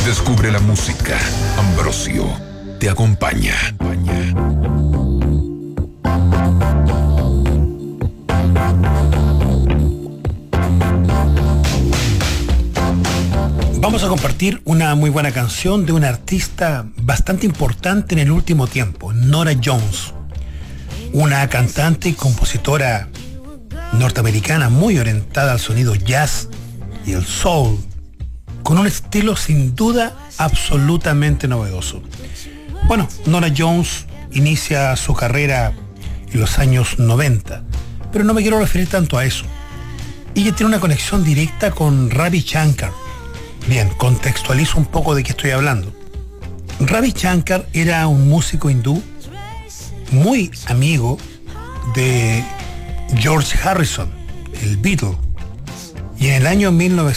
Descubre la música. Ambrosio te acompaña. Vamos a compartir una muy buena canción de una artista bastante importante en el último tiempo, Norah Jones, una cantante y compositora norteamericana muy orientada al sonido jazz y el soul, con un estilo sin duda absolutamente novedoso. Bueno, Norah Jones inicia su carrera en los años 90, pero no me quiero referir tanto a eso. Ella tiene una conexión directa con Ravi Shankar. Bien, contextualizo un poco de qué estoy hablando. Ravi Shankar era un músico hindú muy amigo de George Harrison, el Beatle. Y en el año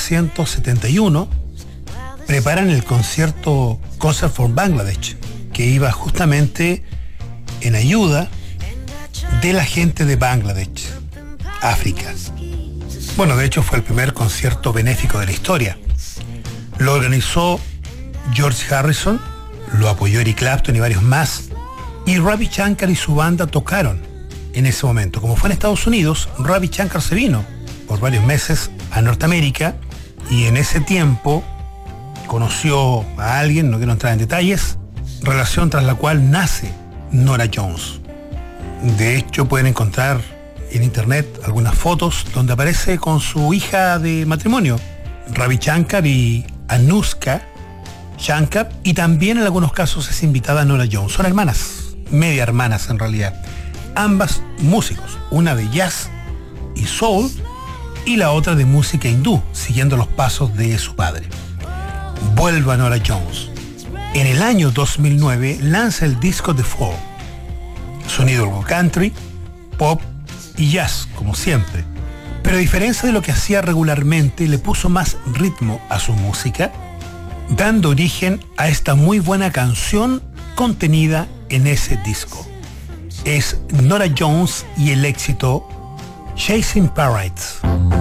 1971 preparan el Concert for Bangladesh, que iba justamente en ayuda de la gente de Bangladesh, África. Bueno, de hecho fue el primer concierto benéfico de la historia. Lo organizó George Harrison, lo apoyó Eric Clapton y varios más, y Ravi Shankar y su banda tocaron en ese momento. Como fue en Estados Unidos, Ravi Shankar se vino por varios meses a Norteamérica y en ese tiempo conoció a alguien, no quiero entrar en detalles, relación tras la cual nace Norah Jones. De hecho, pueden encontrar en internet algunas fotos donde aparece con su hija de matrimonio, Ravi Shankar y Anushka Shankar, y también en algunos casos es invitada Norah Jones. Son hermanas, media hermanas en realidad, ambas músicos, una de jazz y soul y la otra de música hindú, siguiendo los pasos de su padre. Vuelve a Norah Jones. En el año 2009 lanza el disco The Fall, sonido algo country, pop y jazz, como siempre. Pero a diferencia de lo que hacía regularmente, le puso más ritmo a su música, dando origen a esta muy buena canción contenida en ese disco. Es Norah Jones y el éxito Chasing Parrots.